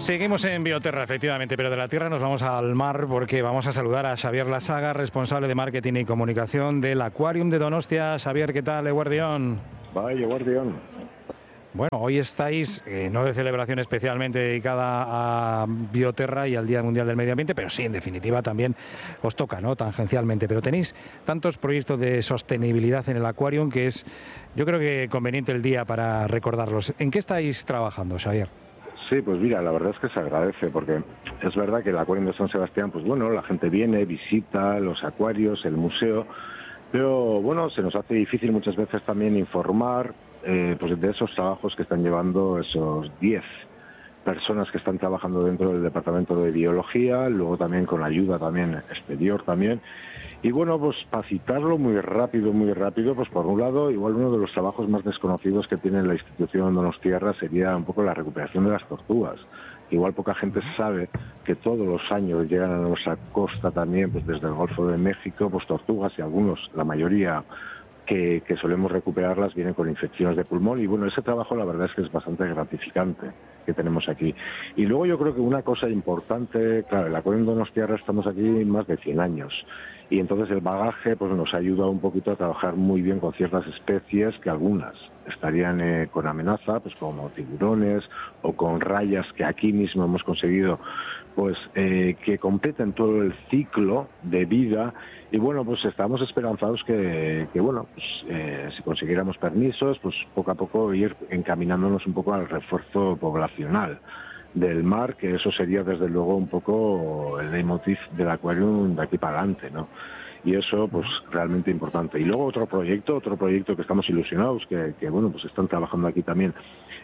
Seguimos en Bioterra, efectivamente, pero de la tierra nos vamos al mar porque vamos a saludar a Xavier Lasaga, responsable de marketing y comunicación del Aquarium de Donostia. Xavier, ¿qué tal, Eguardión? Vaya, Guardián. Bueno, hoy estáis, no de celebración especialmente dedicada a Bioterra y al Día Mundial del Medio Ambiente, pero sí, en definitiva, también os toca, ¿no?, tangencialmente. Pero tenéis tantos proyectos de sostenibilidad en el Aquarium que es, yo creo que conveniente el día para recordarlos. ¿En qué estáis trabajando, Xavier? Sí, pues mira, la verdad es que se agradece, porque es verdad que el Acuario de San Sebastián, pues bueno, la gente viene, visita los acuarios, el museo, pero bueno, se nos hace difícil muchas veces también informar pues de esos trabajos que están llevando esos 10 personas que están trabajando dentro del departamento de biología, luego también con ayuda también exterior también. Y bueno, pues para citarlo muy rápido, pues por un lado, igual uno de los trabajos más desconocidos que tiene la institución Donostiarra sería un poco la recuperación de las tortugas. Igual poca gente sabe que todos los años llegan a nuestra costa también, pues desde el Golfo de México, pues tortugas y algunos, la mayoría que solemos recuperarlas, vienen con infecciones de pulmón. Y bueno, ese trabajo la verdad es que es bastante gratificante que tenemos aquí. Y luego yo creo que una cosa importante, claro, el Acuario de Donostiarra estamos aquí más de 100 años. Y entonces el bagaje pues nos ayuda un poquito a trabajar muy bien con ciertas especies que algunas estarían con amenaza, pues como tiburones o con rayas que aquí mismo hemos conseguido pues que completen todo el ciclo de vida. Y bueno, pues estamos esperanzados que bueno, pues si consiguiéramos permisos, pues poco a poco ir encaminándonos un poco al refuerzo poblacional del mar, que eso sería desde luego un poco el leitmotiv del Aquarium de aquí para adelante, ¿no? Y eso pues realmente importante. Y luego otro proyecto que estamos ilusionados, que bueno, pues están trabajando aquí también,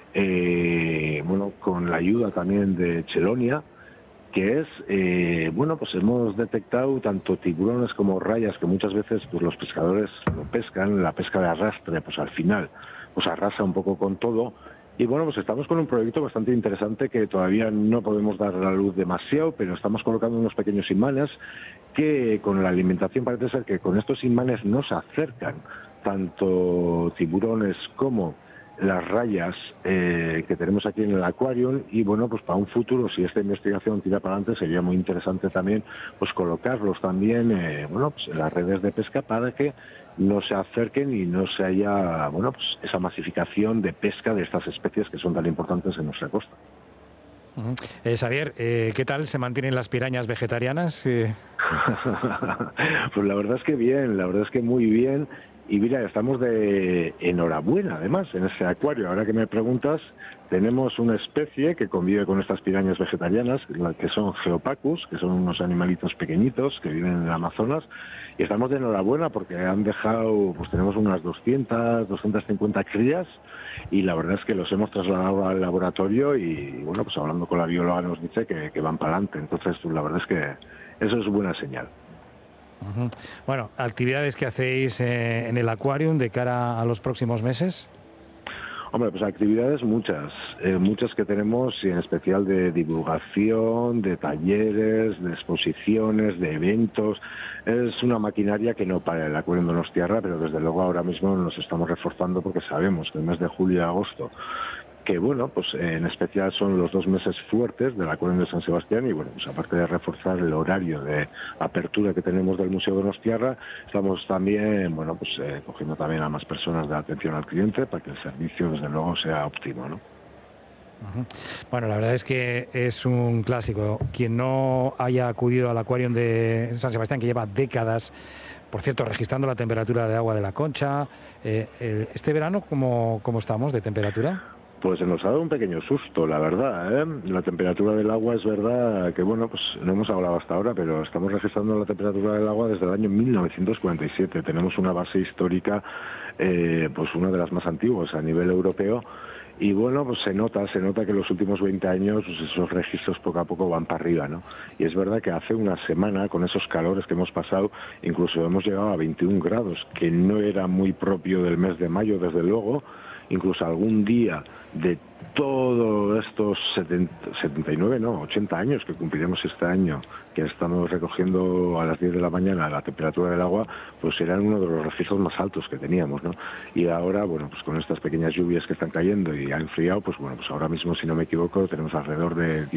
bueno, con la ayuda también de Chelonia, que es, bueno, pues hemos detectado tanto tiburones como rayas que muchas veces pues los pescadores lo pescan, la pesca de arrastre, pues al final pues arrasa un poco con todo. Y bueno, pues estamos con un proyecto bastante interesante que todavía no podemos dar a la luz demasiado, pero estamos colocando unos pequeños imanes que con la alimentación parece ser que con estos imanes nos acercan tanto tiburones como las rayas que tenemos aquí en el Aquarium. Y bueno, pues para un futuro, si esta investigación tira para adelante, sería muy interesante también pues colocarlos también bueno, pues en las redes de pesca para que no se acerquen y no se haya, bueno, pues esa masificación de pesca de estas especies que son tan importantes en nuestra costa. Xavier, ¿qué tal se mantienen las pirañas vegetarianas? Pues la verdad es que bien, la verdad es que muy bien. Y mira, estamos de enhorabuena además en ese acuario. Ahora que me preguntas, tenemos una especie que convive con estas pirañas vegetarianas, que son Geopacus, que son unos animalitos pequeñitos que viven en el Amazonas. Y estamos de enhorabuena porque han dejado, pues tenemos unas 250 crías, y la verdad es que los hemos trasladado al laboratorio y bueno, pues hablando con la bióloga nos dice que van para adelante. Entonces, pues la verdad es que eso es buena señal. Bueno, actividades que hacéis en el Aquarium de cara a los próximos meses. Hombre, pues actividades muchas que tenemos, y en especial de divulgación, de talleres, de exposiciones, de eventos. Es una maquinaria que no para el Acuario de Donostiarra, pero desde luego ahora mismo nos estamos reforzando porque sabemos que el mes de julio y agosto, que bueno, pues en especial son los 2 meses fuertes del Acuario de San Sebastián. Y bueno, pues aparte de reforzar el horario de apertura que tenemos del Museo de Donostiarra, estamos también, bueno, pues cogiendo también a más personas de atención al cliente para que el servicio desde luego sea óptimo, ¿no? Bueno, la verdad es que es un clásico. Quien no haya acudido al Aquarium de San Sebastián, que lleva décadas, por cierto, registrando la temperatura de agua de la Concha, este verano, ¿cómo estamos de temperatura? Pues se nos ha dado un pequeño susto, la verdad, ¿eh? La temperatura del agua es verdad que, bueno, pues no hemos hablado hasta ahora, pero estamos registrando la temperatura del agua desde el año 1947. Tenemos una base histórica, pues una de las más antiguas a nivel europeo. Y bueno, pues se nota que en los últimos 20 años pues esos registros poco a poco van para arriba, ¿no? Y es verdad que hace una semana, con esos calores que hemos pasado, incluso hemos llegado a 21 grados, que no era muy propio del mes de mayo, desde luego. Incluso algún día de todos estos 79, no, 80 años que cumpliremos este año, que estamos recogiendo a las 10 de la mañana la temperatura del agua, pues eran uno de los registros más altos que teníamos, ¿no? Y ahora, bueno, pues con estas pequeñas lluvias que están cayendo y ha enfriado, pues bueno, pues ahora mismo, si no me equivoco, tenemos alrededor de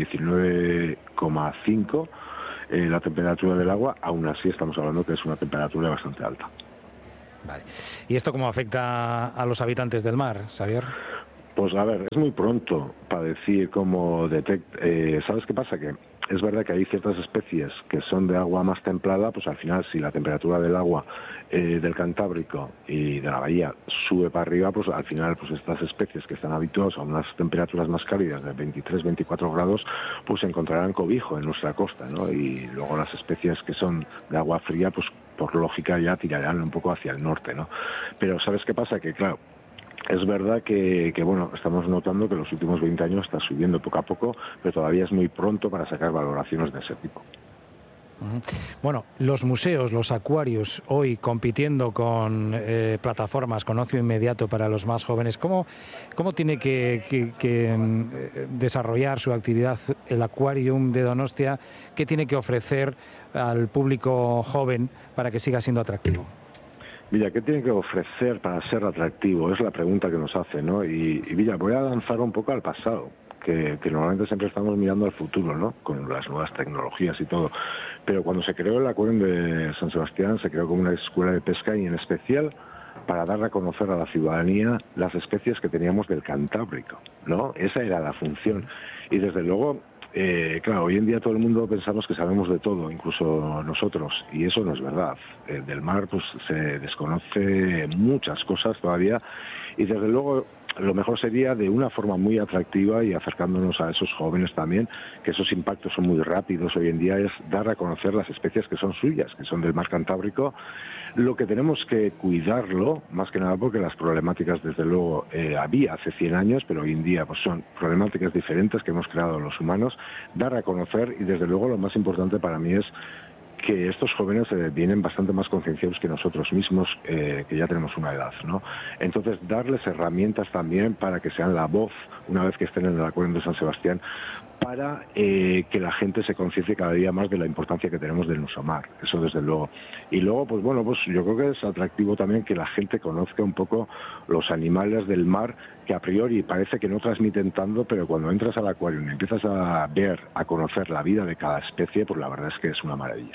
19,5 la temperatura del agua. Aún así estamos hablando que es una temperatura bastante alta. Vale. ¿Y esto cómo afecta a los habitantes del mar, Xavier? Pues a ver, es muy pronto para decir cómo detecta. ¿Sabes qué pasa? Que es verdad que hay ciertas especies que son de agua más templada, pues al final si la temperatura del agua del Cantábrico y de la bahía sube para arriba, pues al final pues estas especies que están habituadas a unas temperaturas más cálidas de 23, 24 grados, pues encontrarán cobijo en nuestra costa, ¿no? Y luego las especies que son de agua fría, pues por lógica ya tirarán un poco hacia el norte, ¿no? Pero ¿sabes qué pasa? Que claro, es verdad que bueno, estamos notando que los últimos 20 años está subiendo poco a poco, pero todavía es muy pronto para sacar valoraciones de ese tipo. Bueno, los museos, los acuarios, hoy compitiendo con plataformas, con ocio inmediato para los más jóvenes, ¿cómo tiene que desarrollar su actividad el Aquarium de Donostia? ¿Qué tiene que ofrecer al público joven para que siga siendo atractivo? Villa, ¿qué tiene que ofrecer para ser atractivo? Es la pregunta que nos hace, ¿no? Y Villa, voy a lanzar un poco al pasado, que normalmente siempre estamos mirando al futuro, ¿no? Con las nuevas tecnologías y todo. Pero cuando se creó el Acuarium de San Sebastián, se creó como una escuela de pesca y en especial para dar a conocer a la ciudadanía las especies que teníamos del Cantábrico, ¿no? Esa era la función. Y desde luego, claro, hoy en día todo el mundo pensamos que sabemos de todo, incluso nosotros, y eso no es verdad. Del mar pues se desconoce muchas cosas todavía, y desde luego lo mejor sería de una forma muy atractiva y acercándonos a esos jóvenes también, que esos impactos son muy rápidos hoy en día, es dar a conocer las especies que son suyas, que son del mar Cantábrico. Lo que tenemos que cuidarlo, más que nada porque las problemáticas desde luego había hace 100 años, pero hoy en día pues son problemáticas diferentes que hemos creado los humanos, dar a conocer, y desde luego lo más importante para mí es que estos jóvenes vienen bastante más concienciados que nosotros mismos, que ya tenemos una edad, ¿no? Entonces, darles herramientas también para que sean la voz, una vez que estén en el Acuario de San Sebastián, para que la gente se conciencie cada día más de la importancia que tenemos del nuestro mar, eso desde luego. Y luego, pues bueno, pues yo creo que es atractivo también que la gente conozca un poco los animales del mar, que a priori parece que no transmiten tanto, pero cuando entras al acuario y empiezas a ver, a conocer la vida de cada especie, pues la verdad es que es una maravilla.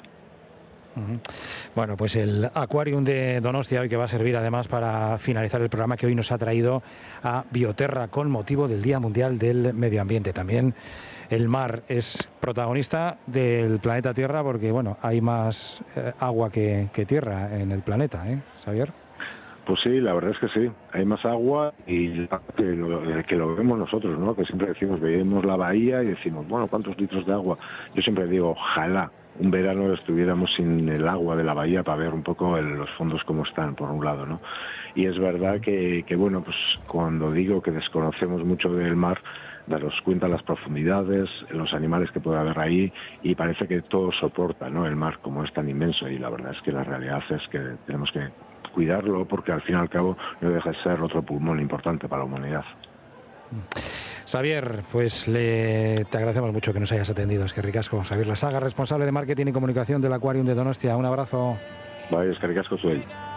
Bueno, pues el Aquarium de Donostia hoy, que va a servir además para finalizar el programa que hoy nos ha traído a Bioterra con motivo del Día Mundial del Medio Ambiente. También el mar es protagonista del planeta Tierra porque, bueno, hay más agua que tierra en el planeta, ¿eh, Xavier? Pues sí, la verdad es que sí, hay más agua y que lo vemos nosotros, ¿no? Que siempre decimos, veíamos la bahía y decimos, bueno, ¿cuántos litros de agua? Yo siempre digo, ojalá un verano estuviéramos sin el agua de la bahía para ver un poco los fondos cómo están, por un lado, ¿no? Y es verdad que bueno, pues cuando digo que desconocemos mucho del mar, daros cuenta las profundidades, los animales que puede haber ahí, y parece que todo soporta, ¿no? El mar, como es tan inmenso, y la verdad es que la realidad es que tenemos que cuidarlo porque al fin y al cabo no deja de ser otro pulmón importante para la humanidad. Xavier, pues te agradecemos mucho que nos hayas atendido. Es que ricasco. Xavier Lasaga, responsable de marketing y comunicación del Aquarium de Donostia. Un abrazo. Vale, es que ricasco soy.